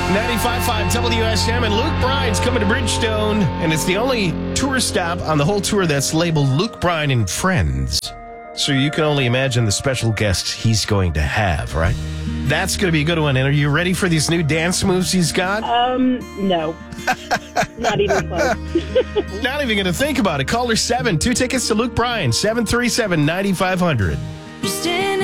95.5 WSM, and Luke Bryan's coming to Bridgestone, and it's the only tour stop on the whole tour that's labeled Luke Bryan and Friends. So you can only imagine the special guests he's going to have, right? That's going to be a good one. And are you ready for these new dance moves he's got? No. Not even close. Not even going to think about it. Caller 7, 2 tickets to Luke Bryan, 737-9500.